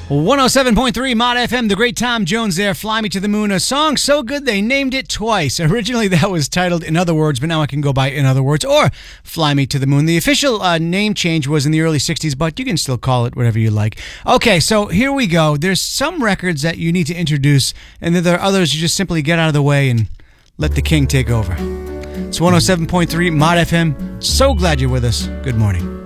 107.3 Mod FM, the great Tom Jones there, Fly Me to the Moon, a song so good they named it twice. Originally that was titled In Other Words, but now I can go by In Other Words or Fly Me to the Moon. The official name change was in the early 60s, but you can still call it whatever you like. Okay, so here we go. There's some records that you need to introduce, and then there are others you just simply get out of the way and let the king take over. It's 107.3 Mod FM. So glad you're with us. Good morning.